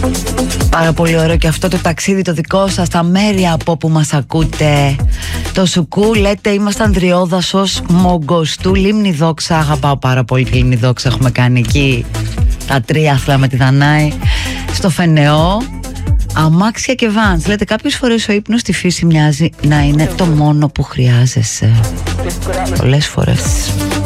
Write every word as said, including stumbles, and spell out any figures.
Πάρα πολύ ωραίο και αυτό το ταξίδι το δικό σας, τα μέρη από που μας ακούτε. Το Σουκού λέτε ήμασταν Δριόδασος, Μογκοστού, Λίμνη Δόξα. Αγαπάω πάρα πολύ τη Λίμνη Δόξα, έχουμε κάνει εκεί τα τρίαθλα με τη Δανάη. Στο Φενεό, αμάξια και βάνς. Λέτε κάποιες φορές ο ύπνος στη φύση μοιάζει να είναι το μόνο που χρειάζεσαι. Πολλές φορές.